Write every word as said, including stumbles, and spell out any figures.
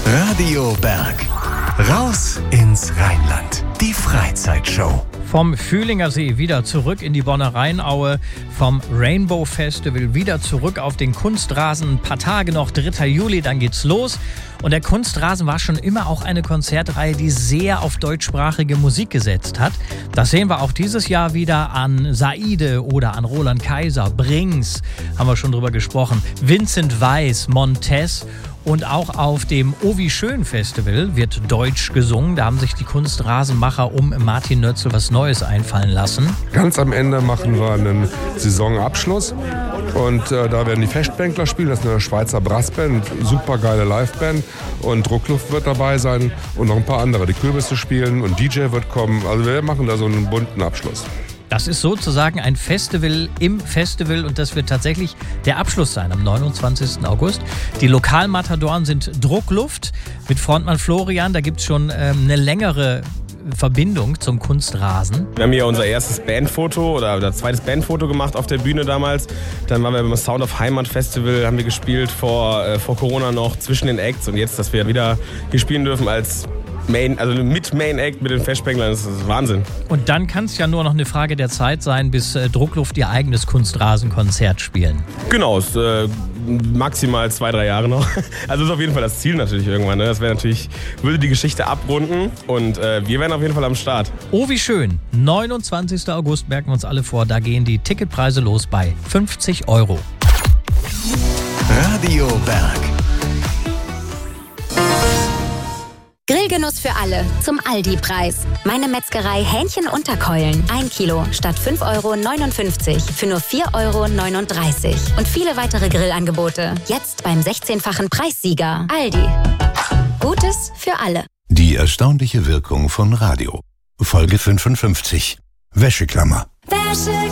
Radio Berg. Raus ins Rheinland. Die Freizeitshow. Vom Fühlinger See wieder zurück in die Bonner Rheinaue, vom Rainbow Festival wieder zurück auf den Kunstrasen. Ein paar Tage noch, dritter Juli, dann geht's los. Und der Kunstrasen war schon immer auch eine Konzertreihe, die sehr auf deutschsprachige Musik gesetzt hat. Das sehen wir auch dieses Jahr wieder an Saide oder an Roland Kaiser, Brings, haben wir schon drüber gesprochen, Vincent Weiss, Montez. Und auch auf dem O wie Schön Festival wird Deutsch gesungen. Da haben sich die Kunstrasenmacher um Martin Nötzel was Neues einfallen lassen. Ganz am Ende machen wir einen Saisonabschluss. Und äh, da werden die Festbänkler spielen. Das ist eine Schweizer Brassband, super geile Liveband. Und Druckluft wird dabei sein und noch ein paar andere. Die Kürbisse spielen und D J wird kommen. Also wir machen da so einen bunten Abschluss. Das ist sozusagen ein Festival im Festival und das wird tatsächlich der Abschluss sein am neunundzwanzigsten August. Die Lokalmatadoren sind Druckluft mit Frontmann Florian. Da gibt es schon ähm, eine längere Verbindung zum Kunstrasen. Wir haben hier unser erstes Bandfoto oder, oder zweites Bandfoto gemacht auf der Bühne damals. Dann waren wir beim Sound of Heimat Festival, haben wir gespielt vor, äh, vor Corona noch zwischen den Acts. Und jetzt, dass wir wieder hier spielen dürfen als Main, also mit Main Act mit den Festbänklern, das ist Wahnsinn. Und dann kann es ja nur noch eine Frage der Zeit sein, bis äh, Druckluft ihr eigenes Kunstrasenkonzert spielen. Genau, ist, äh, maximal zwei, drei Jahre noch. Also ist auf jeden Fall das Ziel natürlich irgendwann. Ne? Das wäre natürlich, würde die Geschichte abrunden und äh, wir wären auf jeden Fall am Start. Oh, wie schön. neunundzwanzigsten August merken wir uns alle vor. Da gehen die Ticketpreise los bei fünfzig Euro. Radio Berg. Grillgenuss für alle zum Aldi-Preis. Meine Metzgerei Hähnchen-Unterkeulen. Ein Kilo statt fünf Euro neunundfünfzig für nur vier Euro neununddreißig. Und viele weitere Grillangebote. Jetzt beim sechzehnfachen Preissieger. Aldi. Gutes für alle. Die erstaunliche Wirkung von Radio. Folge fünfundfünfzig. Wäscheklammer. Wäsche